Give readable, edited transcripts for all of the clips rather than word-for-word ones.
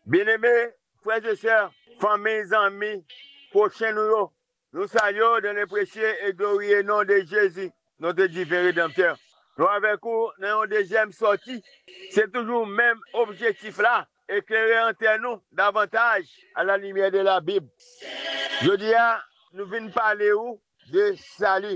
Bien-aimés, frères et sœurs, familles, amis, prochains nous saluons dans le précieux et glorieux nom de Jésus, notre divin rédempteur. Nous avec vous dans une deuxième sortie. C'est toujours le même objectif là, éclairer entre nous davantage à la lumière de la Bible. Je dis, nous venons parler de salut.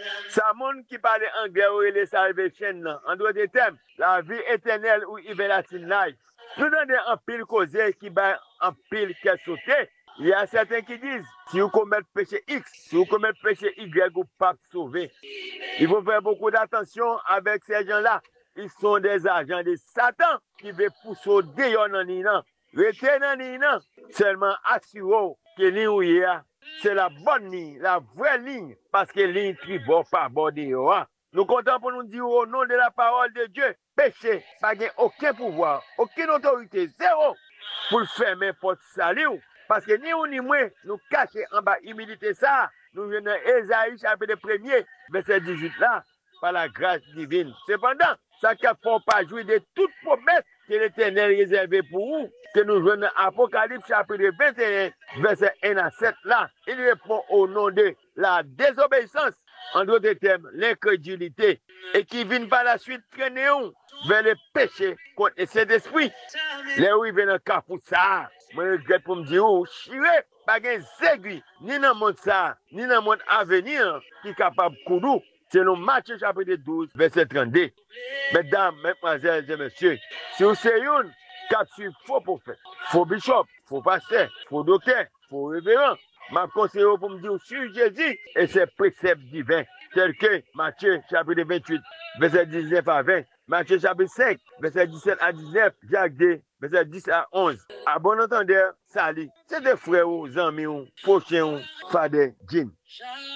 Ça monde qui parle anglais ou les salvation, en d'autres termes, la vie éternelle ou everlasting life. Nous donnons un pile causé qui va un pile qui sauté. Il y a certains qui disent, si vous commettez péché X, si vous commettez péché Y, vous ne pouvez pas sauver. Il faut faire beaucoup d'attention avec ces gens-là. Ils sont des agents de Satan qui veulent pousser dehors dans l'île. Restez dans l'île, seulement assurez que l'île c'est la bonne ligne, la vraie ligne, parce que ligne qui va pas border. Nous comptons pour nous dire au nom de la parole de Dieu, péché, pas aucun pouvoir, aucune autorité, zéro, pour le fermer porte salut. Parce que ni ou ni moi, nous cacher en bas humilité ça, nous venons dans Ésaïe chapitre 1er, verset 18 là, par la grâce divine. Cependant, ça ne faut pas jouir de toute promesse que l'Éternel réservé pour vous, que nous venons dans Apocalypse chapitre 21, verset 1 à 7 là. Il répond au nom de la désobéissance, en d'autres termes, l'incrédulité, et qui vient par la suite traîner vers le péché contre le Saint-Esprit. Là où il vient dans le cas pour ça, moi je regrette pour me dire, chiré, pas de aiguille, ni dans le monde ça, ni dans le monde à venir, qui est capable de courir. C'est dans Matthieu chapitre 12, verset 32. Mesdames, mesdemoiselles et messieurs, si vous savez une, quatre suivre faux prophète, faux bishop, faux pasteur, faux docteur, faux révérend, m'a conseillé pour me dire sur Jésus et ses préceptes divins, tels que Matthieu chapitre 28, verset 19 à 20, Matthieu chapitre 5, verset 17 à 19, Jacques 2, verset 10 à 11. À bon entendeur, salut. C'est des frères ou amis ou prochains ou fadés, Jim.